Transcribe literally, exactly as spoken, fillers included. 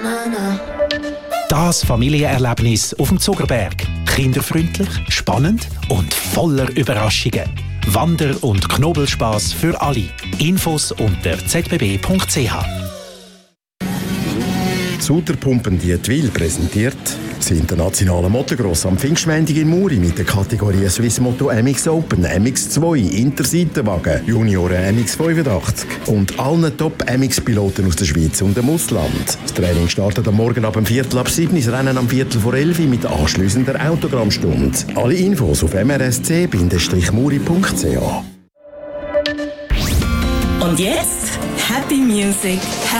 Das Familienerlebnis auf dem Zuckerberg. Kinderfreundlich, spannend und voller Überraschungen. Wander- und Knobelspaß für alle. Infos unter z b b punkt c h. Zuterpumpen Dietwil präsentiert das internationale Motocross am Pfingstmontag in Muri mit der Kategorie Swiss Moto M X Open, M X zwei, Interseitenwagen, Junioren M X fünfundachtzig und allen Top-M X-Piloten aus der Schweiz und dem Ausland. Das Training startet am Morgen ab dem Viertel ab sieben, das Rennen am Viertel vor elf mit anschliessender Autogrammstunde. Alle Infos auf m r s c dash muri punkt c h. Und jetzt Happy Music,